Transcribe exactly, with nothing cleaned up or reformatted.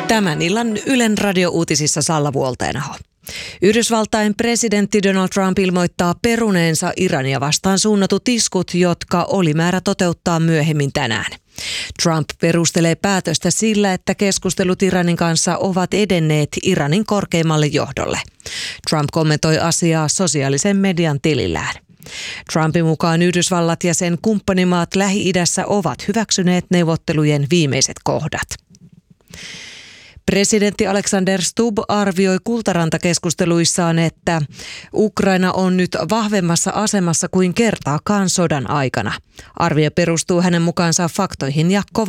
Tämän illan Ylen radio-uutisissa Salla Vuolteenaho. Yhdysvaltain presidentti Donald Trump ilmoittaa peruneensa Irania vastaan suunnatut iskut, jotka oli määrä toteuttaa myöhemmin tänään. Trump perustelee päätöstä sillä, että keskustelut Iranin kanssa ovat edenneet Iranin korkeimmalle johdolle. Trump kommentoi asiaa sosiaalisen median tilillään. Trumpin mukaan Yhdysvallat ja sen kumppanimaat Lähi-idässä ovat hyväksyneet neuvottelujen viimeiset kohdat. Presidentti Alexander Stubb arvioi Kultaranta-keskusteluissaan, että Ukraina on nyt vahvemmassa asemassa kuin kertaakaan sodan aikana. Arvio perustuu hänen mukaansa faktoihin ja